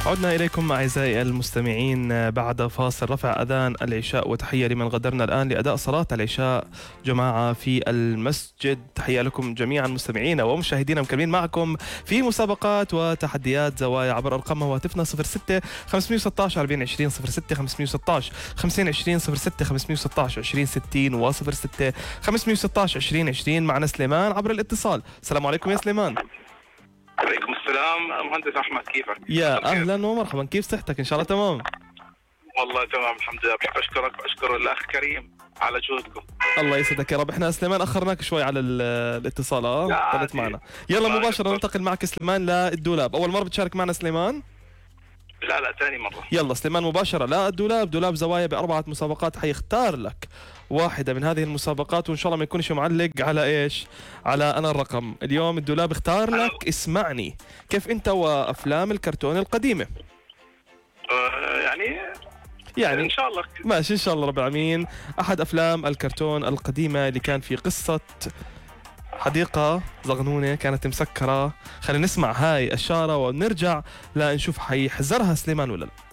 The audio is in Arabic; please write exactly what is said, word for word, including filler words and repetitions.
عدنا إليكم أعزائي المستمعين بعد فاصل رفع أذان العشاء، وتحية لمن غادرنا الآن لأداء صلاة العشاء جماعة في المسجد. تحية لكم جميعا مستمعينا ومشاهدينا، مكملين معكم في مسابقات وتحديات زوايا عبر أرقام هواتفنا صفر ستة خمسمية وستة عشر أربعين عشرين، صفر ستة خمسمية وستة عشر خمسين عشرين، صفر ستة خمسمية وستة عشر عشرين ستين، وصفر ستة خمسمية وستة عشر عشرين عشرين. معنا سليمان عبر الاتصال. السلام عليكم يا سليمان. عليكم السلام مهندس أحمد، كيفك؟ يا أهلا ومرحبا، كيف صحتك؟ إن شاء الله تمام. والله تمام الحمد لله. بحب أشكرك وأشكر الأخ كريم على جهدكم. الله يسعدك يا رب. احنا سليمان اخرناك شوي على الاتصال، اه طلعت معنا. يلا مباشرة ننتقل معك سليمان للدولاب. أول مرة بتشارك معنا سليمان؟ لا لا ثاني مرة. يلا سليمان مباشرة لا الدولاب. دولاب زوايا بأربعة مسابقات، حيختار لك واحدة من هذه المسابقات، وإن شاء الله ما يكونش معلق على إيش، على أنا الرقم. اليوم الدولاب اختار لك اسمعني كيف أنت وأفلام الكرتون القديمة. آه يعني يعني إن شاء الله ماشي إن شاء الله رب العالمين. أحد أفلام الكرتون القديمة اللي كان في قصة حديقة صغنونة كانت مسكرة. خلينا نسمع هاي الشارة ونرجع لنشوف حيحذرها سليمان ولا لا.